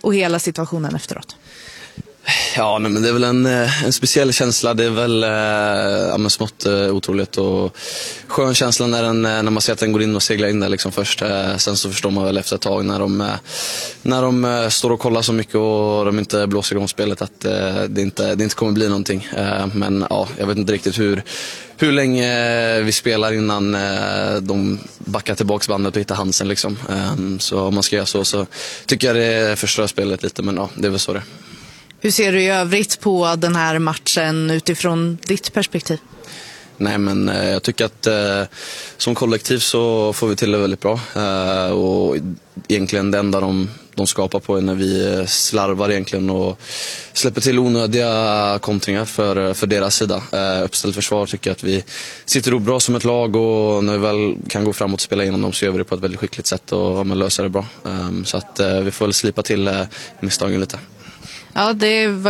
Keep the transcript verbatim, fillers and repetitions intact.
och hela situationen efteråt? Ja, nej, men det är väl en, en speciell känsla. Det är väl eh, ja, men smått eh, otroligt och skön känsla när, den, när man ser att den går in och seglar in där liksom först. Eh, sen så förstår man väl efter ett tag när de, eh, när de eh, står och kollar så mycket och de inte blåser igång spelet att eh, det, inte, det inte kommer bli någonting. Eh, men ja, jag vet inte riktigt hur, hur länge vi spelar innan eh, de backar tillbaks bandet och hittar Hansen liksom. Eh, så om man ska göra så så tycker jag det förstör spelet lite, men ja, det är väl så det. Hur ser du i övrigt på den här matchen utifrån ditt perspektiv? Nej, men eh, jag tycker att eh, som kollektiv så får vi till det väldigt bra. Eh, och egentligen det enda de, de skapar på är när vi slarvar egentligen och släpper till onödiga kontringar för, för deras sida. Eh, uppställt försvar tycker jag att vi sitter upp bra som ett lag och när vi väl kan gå framåt och spela igenom dem så gör vi det på ett väldigt skickligt sätt och man löser det bra. Eh, så att eh, vi får väl slipa till eh, misstagen lite. Ja, det var